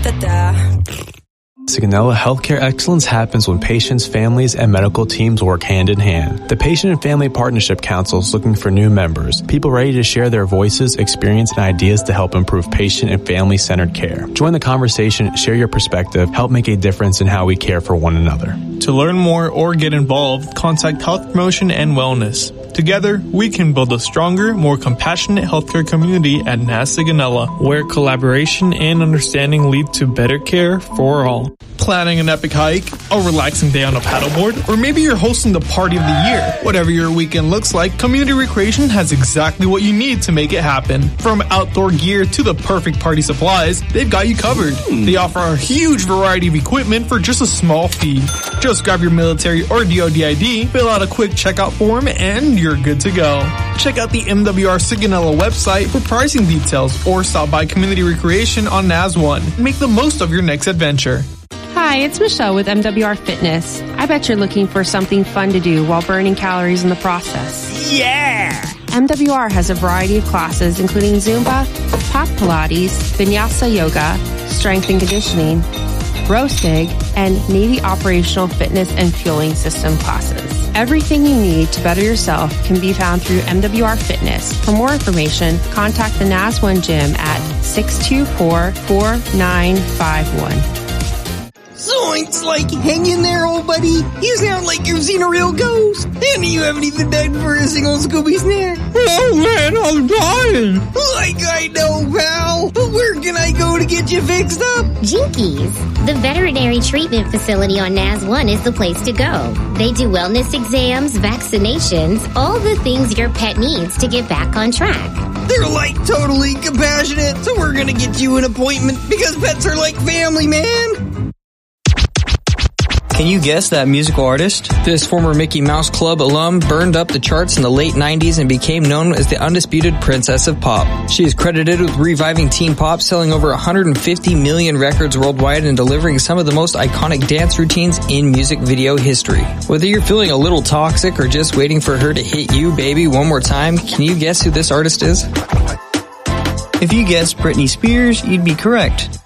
Sigonella Healthcare Excellence happens when patients, families, and medical teams work hand in hand. The Patient and Family Partnership Council is looking for new members, people ready to share their voices, experience, and ideas to help improve patient and family-centered care. Join the conversation, share your perspective, help make a difference in how we care for one another. To learn more or get involved, contact Health Promotion and Wellness. Together, we can build a stronger, more compassionate healthcare community at NAS Sigonella, where collaboration and understanding lead to better care for all. Planning an epic hike, a relaxing day on a paddleboard, or maybe you're hosting the party of the year. Whatever your weekend looks like, Community Recreation has exactly what you need to make it happen. From outdoor gear to the perfect party supplies, they've got you covered. They offer a huge variety of equipment for just a small fee. Just grab your military or DoD ID, fill out a quick checkout form, and you're good to go. Check out the MWR Sigonella website for pricing details or stop by Community Recreation on NAS 1. Make the most of your next adventure. Hi, it's Michelle with MWR Fitness. I bet you're looking for something fun to do while burning calories in the process. Yeah! MWR has a variety of classes including Zumba, Pop Pilates, Vinyasa Yoga, Strength and Conditioning, ROSIG, and Navy Operational Fitness and Fueling System classes. Everything you need to better yourself can be found through MWR Fitness. For more information, contact the NAS 1 Gym at 624-4951. Zoinks, like, hang in there, old buddy. You sound like you've seen a real ghost. And you haven't even begged for a single Scooby snack. Oh man, I'm dying. Like I know, pal. But where can I go to get you fixed up? Jinkies. The veterinary treatment facility on NAS 1 is the place to go. They do wellness exams, vaccinations, all the things your pet needs to get back on track. They're like totally compassionate, so we're gonna get you an appointment because pets are like family, man. Can you guess that musical artist? This former Mickey Mouse Club alum burned up the charts in the late 90s and became known as the undisputed princess of pop. She is credited with reviving teen pop, selling over 150 million records worldwide and delivering some of the most iconic dance routines in music video history. Whether you're feeling a little toxic or just waiting for her to hit you, baby, one more time, can you guess who this artist is? If you guessed Britney Spears, you'd be correct.